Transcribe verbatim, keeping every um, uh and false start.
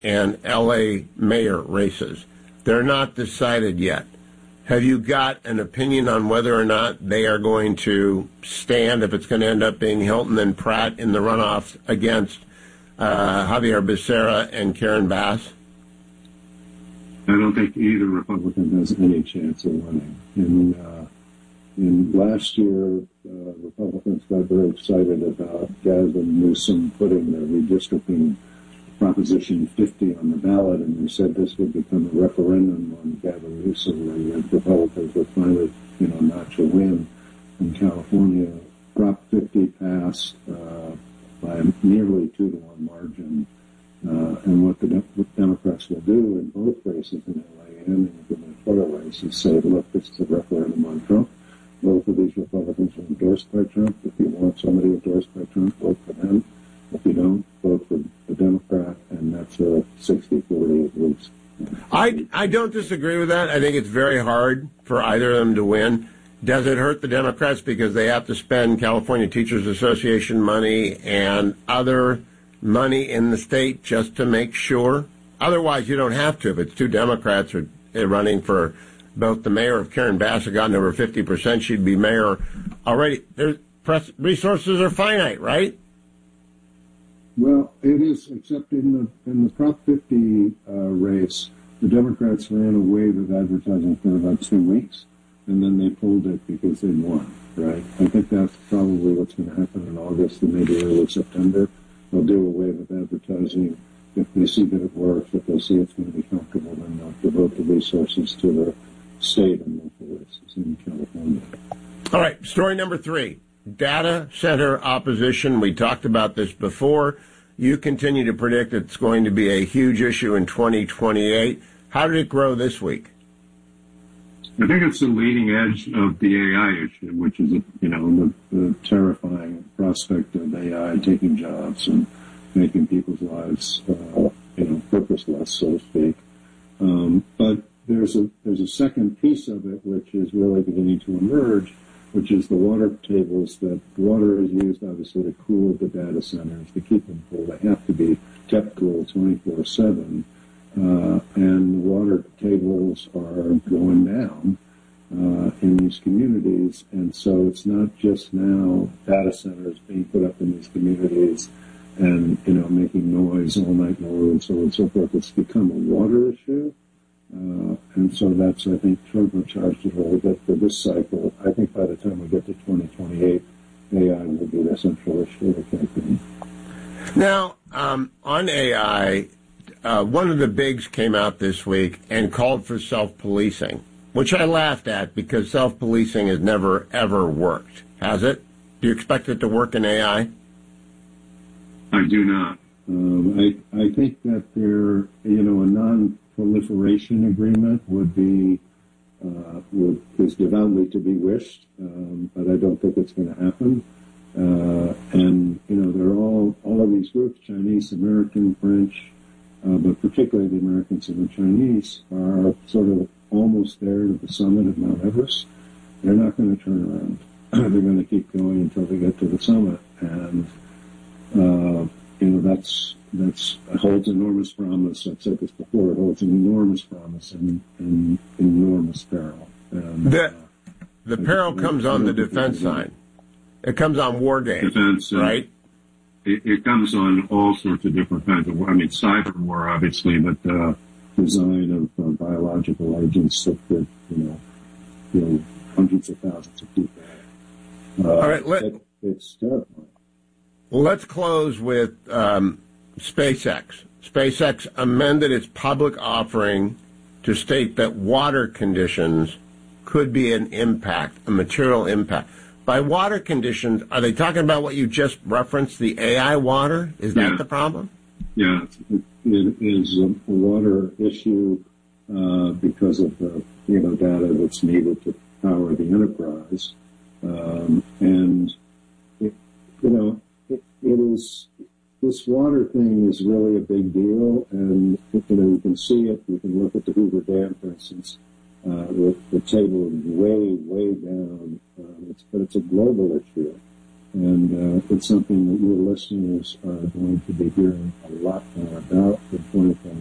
and L A mayor races. They're not decided yet. Have you got an opinion on whether or not they are going to stand, if it's going to end up being Hilton and Pratt in the runoffs against uh, Javier Becerra and Karen Bass? I don't think either Republican has any chance of winning. And, uh, and last year, uh, Republicans got very excited about Gavin Newsom putting the redistricting Proposition fifty on the ballot, and they said this would become a referendum on Gavin Newsom, and the Republicans would finally, you know, notch a win in California. Prop fifty passed uh, by a nearly two to one margin, uh, and what the De- what Democrats will do in both races in L A and in the gubernatorial race is say, look, this is a referendum on Trump. Both of these Republicans are endorsed by Trump. If you want somebody endorsed by Trump, vote for them. If you don't, vote for the Democrat, and that's a sixty forty at least. I, I don't disagree with that. I think it's very hard for either of them to win. Does it hurt the Democrats because they have to spend California Teachers Association money and other money in the state just to make sure? Otherwise, you don't have to. If it's two Democrats are running for both the mayor, if Karen Bass had gotten over fifty percent, she'd be mayor already. Their resources are finite, right? Well, it is, except in the in the Prop fifty uh, race, the Democrats ran a wave of advertising for about two weeks, and then they pulled it because they won, right? I think that's probably what's going to happen in August and maybe early September. They'll do a wave of advertising. If they see that it works, if they see it's going to be comfortable, then they'll devote the resources to the state and local races in California. All right, story number three. Data center opposition. We talked about this before. You continue to predict it's going to be a huge issue in twenty twenty-eight. How did it grow this week? I think it's the leading edge of the A I issue, which is, you know, the, the terrifying prospect of A I taking jobs and making people's lives, uh, you know, purposeless, so to speak. Um, but there's a there's a second piece of it which is really beginning to emerge, which is the water tables. That water is used, obviously, to cool the data centers, to keep them cool. They have to be kept cool twenty-four seven. Uh, and the water tables are going down uh, in these communities. And so it's not just now data centers being put up in these communities and, you know, making noise all night long and so on and so forth. It's become a water issue. Uh, and so that's, I think, turbocharged it a little bit for this cycle. I think by the time we get to twenty twenty-eight, A I will be the central issue of the campaign. Now, um, on A I, uh, one of the bigs came out this week and called for self-policing, which I laughed at because self-policing has never, ever worked. Has it? Do you expect it to work in A I? I do not. Um, I, I think that there, you know, a non-proliferation agreement would be, uh, would, is devoutly to be wished, um, but I don't think it's going to happen. Uh, and, you know, they're all, all of these groups, Chinese, American, French, uh, but particularly the Americans and the Chinese are sort of almost there to the summit of Mount Everest. They're not going to turn around. They're going to keep going until they get to the summit. And, uh, you know, that's, that's, it holds enormous promise. I've said this before. It holds an enormous promise and, and enormous peril. And, the, uh, the peril comes on the defense side. It comes on war games, defense, right? It, it comes on all sorts of different kinds of war. I mean, cyber war, obviously, but uh, design of uh, biological agents that could, you know, kill hundreds of thousands of people. Uh, all right, let, it, it's terrifying. Let's close with um, SpaceX. SpaceX amended its public offering to state that water conditions could be an impact, a material impact. By water conditions, are they talking about what you just referenced, the A I water? Is that yeah. the problem? Yeah, it, it is a water issue uh, because of the, you know, data that's needed to power the enterprise. Um, and, it, you know, it, it is, this water thing is really a big deal. And, you know, you can see it. You can look at the Hoover Dam, for instance. Uh, the, the table is way, way down. Um, it's, but it's a global issue. And uh, it's something that your listeners are going to be hearing a lot more about in twenty twenty-four.